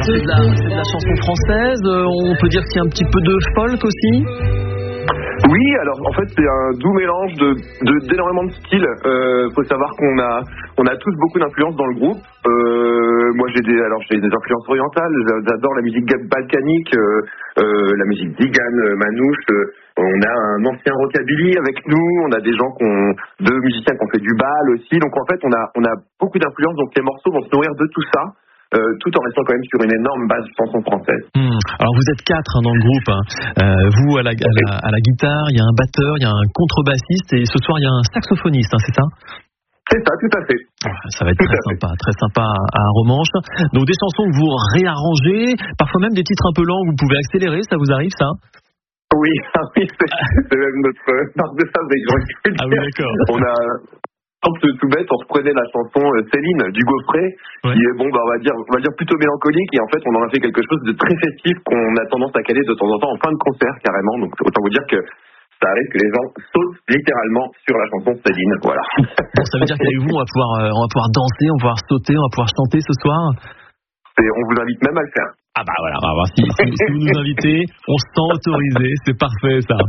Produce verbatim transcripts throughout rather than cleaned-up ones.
c'est de la, c'est de la chanson française. On peut dire qu'il y a un petit peu de folk aussi. Oui, alors en fait c'est un doux mélange de, de d'énormément de styles. Euh, faut savoir qu'on a on a tous beaucoup d'influences dans le groupe. Euh, moi j'ai des alors j'ai des influences orientales. J'adore la musique balkanique, euh, euh, la musique d'Igan, Manouche. Euh, on a un ancien rockabilly avec nous. On a des gens qui ont deux musiciens qui ont fait du bal aussi. Donc en fait on a on a beaucoup d'influences. Donc les morceaux vont se nourrir de tout ça. Euh, tout en restant quand même sur une énorme base de chansons françaises. Mmh. Alors vous êtes quatre hein, dans le groupe. Hein. Euh, vous à la, à, la, à la guitare, il y a un batteur, il y a un contrebassiste et ce soir il y a un saxophoniste, hein, c'est ça ? C'est ça, tout à fait. Ça va être tout très sympa, fait. très sympa à, à Romanche. Donc des chansons que vous réarrangez, parfois même des titres un peu lents, vous pouvez accélérer, ça vous arrive ça ? Oui, ah oui, c'est, c'est même notre marque de fabrique. Ah oui, d'accord. On a exemple tout bête, on reprenait la chanson Céline du Gaufret, ouais. qui est bon, bah on va dire, on va dire plutôt mélancolique, et en fait on en a fait quelque chose de très festif qu'on a tendance à caler de temps en temps en fin de concert carrément. Donc autant vous dire que ça arrive que les gens sautent littéralement sur la chanson Céline. Voilà. Bon, ça veut dire qu'avec vous on va pouvoir, euh, on va pouvoir danser, on va pouvoir sauter, on va pouvoir chanter ce soir. Et on vous invite même à le faire. Ah bah voilà, on va voir si, si, si vous nous invitez, on se sent autorisé, c'est parfait ça.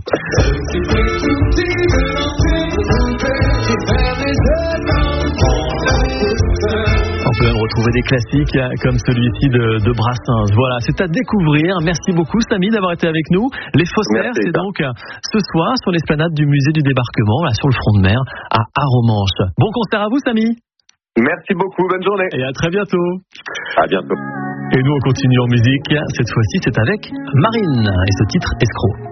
On peut même retrouver des classiques comme celui-ci de, de Brassens. Voilà, c'est à découvrir. Merci beaucoup Samy d'avoir été avec nous. Les Faussaires, c'est donc ce soir sur l'esplanade du musée du débarquement, là sur le front de mer à Aromanche. Bon concert à vous Samy. Merci beaucoup, bonne journée. Et à très bientôt. À bientôt. Et nous on continue en musique. Cette fois-ci c'est avec Marine et ce titre Escroc.